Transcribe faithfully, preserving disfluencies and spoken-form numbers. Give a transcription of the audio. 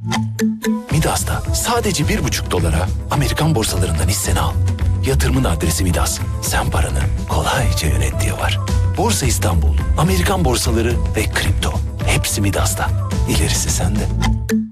Midas'ta sadece bir buçuk dolara Amerikan borsalarından hisseni al. Yatırımın adresi Midas. Sen paranı kolayca yönet diye var. Borsa İstanbul, Amerikan borsaları ve kripto. Hepsi Midas'ta. İlerisi sende.